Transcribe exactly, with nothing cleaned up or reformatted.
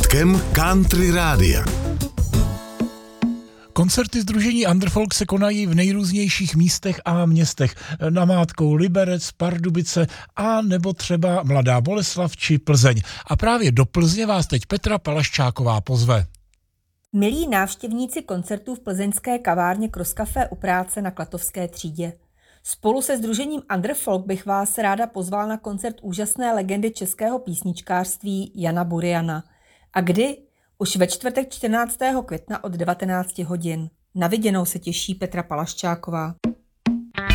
začátkem Country Rádia. Koncerty sdružení Underfolk se konají v nejrůznějších místech a městech. Namátkou Liberec, Pardubice a nebo třeba Mladá Boleslav či Plzeň. A právě do Plzně vás teď Petra Palaščáková pozve. Milí návštěvníci koncertů v plzeňské kavárně Cross Café u práce na Klatovské třídě. Spolu se sdružením Underfolk bych vás ráda pozval na koncert úžasné legendy českého písničkářství Jana Buriana. A kdy? Už ve čtvrtek čtrnáctého května od devatenácti hodin. Na viděnou se těší Petra Palaščáková.